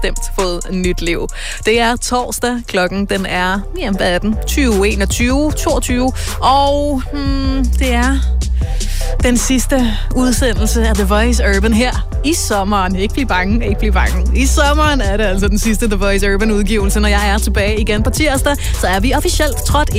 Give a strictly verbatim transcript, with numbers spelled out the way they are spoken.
bestemt fået et nyt liv. Det er torsdag, klokken den er, jamen hvad er den? tyve, enogtyve, toogtyve, og hmm, det er den sidste udsendelse af The Voice Urban her i sommeren. Ikke blive bange, ikke blive bange. I sommeren er det altså den sidste The Voice Urban udgivelse. Når jeg er tilbage igen på tirsdag, så er vi officielt trådt ind